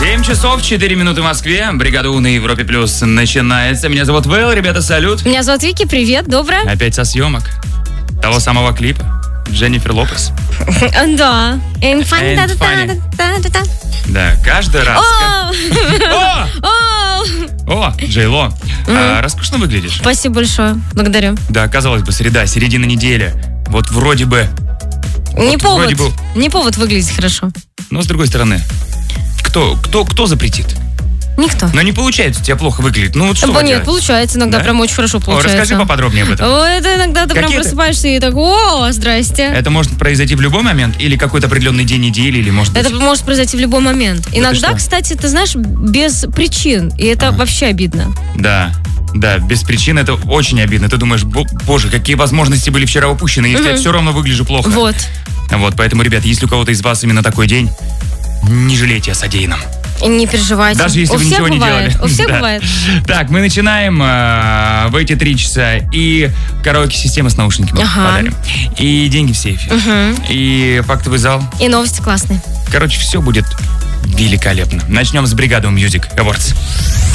7 часов 4 минуты в Москве. Бригада У на Европе Плюс начинается. Меня зовут Вэл, ребята, салют. Меня зовут Вики, привет, доброе. Опять со съемок того самого клипа Дженнифер Лопес. Да. Да, каждый раз. О, Джей Ло, роскошно выглядишь. Спасибо большое, благодарю. Да, казалось бы, среда, середина недели. Вот вроде бы... Не повод выглядеть хорошо. Но с другой стороны, кто запретит? Никто. Но не получается, у тебя плохо выглядит. Ну вот что Нет, делать? получается, иногда прям очень хорошо получается. Расскажи поподробнее об этом. Это иногда ты прям просыпаешься и так, о, здрасте. Это может произойти в любой момент или какой-то определенный день недели, или может быть... Это может произойти в любой момент. Иногда, кстати, ты знаешь, без причин, и это вообще обидно. Да, без причин это очень обидно. Ты думаешь, боже, какие возможности были вчера упущены, если я все равно выгляжу плохо. Вот, поэтому, ребят, если у кого-то из вас именно такой день, не жалейте о содеянном. Не переживайте. Даже если вы ничего не делали. У всех бывает. Так, мы начинаем в эти 3 часа и караоке-система с наушниками подарим. И деньги в сейфе. И фактовый зал. И новости классные. Короче, все будет великолепно. Начнем с Бригады Music Awards.